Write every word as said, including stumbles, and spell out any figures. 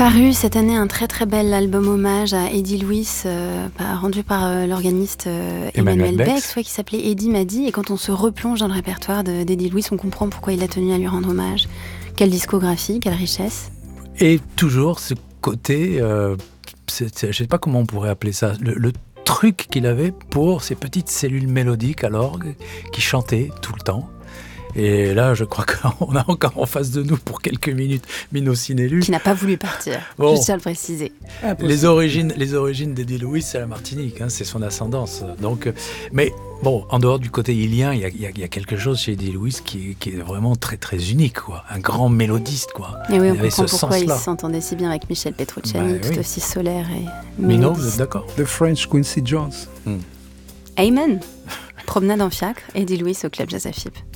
paru cette année un très très bel album hommage à Eddie Louis, euh, rendu par euh, l'organiste euh, Emmanuel, Emmanuel Bex, ouais, qui s'appelait Eddie m'a dit. Et quand on se replonge dans le répertoire de, d'Eddie Louis, on comprend pourquoi il a tenu à lui rendre hommage. Quelle discographie, quelle richesse. Et toujours ce côté, euh, c'est, c'est, je ne sais pas comment on pourrait appeler ça, le, le truc qu'il avait pour ces petites cellules mélodiques à l'orgue qui chantaient tout le temps. Et là, je crois qu'on a encore en face de nous pour quelques minutes Mino Sinelu. Qui n'a pas voulu partir, bon. Je tiens à le préciser. Les origines, les origines d'Eddie Louis, c'est la Martinique, hein, c'est son ascendance. Donc, mais bon, en dehors du côté ilien, il y a, il y a, il y a quelque chose chez Eddie Louis qui, qui est vraiment très très unique, quoi. Un grand mélodiste, quoi. Et oui, on comprend pourquoi il s'entendait si bien avec Michel Petrucciani, bah, tout oui. aussi solaire et Mino, vous êtes d'accord? The French Quincy Jones. Hmm. Amen. Promenade en fiacre, Eddie Louis au Club Jazz à F I P.